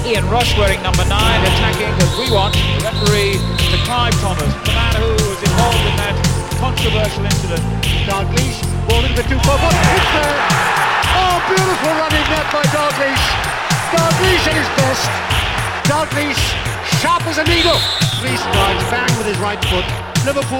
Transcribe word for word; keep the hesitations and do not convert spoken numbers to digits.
Ian Rush wearing number nine, attacking as we want. The referee to Clive Thomas, the man who was involved in that controversial incident. Dalglish, ball into the two forward. It's there. Oh, beautiful running net by Dalglish. Dalglish at his best. Dalglish, sharp as an eagle. Reece drives bang with his right foot. Liverpool.